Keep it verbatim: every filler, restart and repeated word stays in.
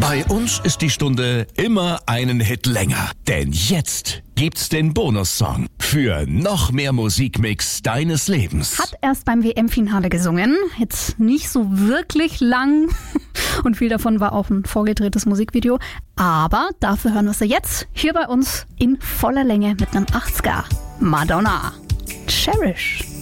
Bei uns ist die Stunde immer einen Hit länger. Denn jetzt gibt's den Bonussong für noch mehr Musikmix deines Lebens. Hat erst beim W M-Finale gesungen, jetzt nicht so wirklich lang und viel davon war auch ein vorgedrehtes Musikvideo. Aber dafür hören wir sie jetzt hier bei uns in voller Länge mit einem achtziger. Madonna. Cherish.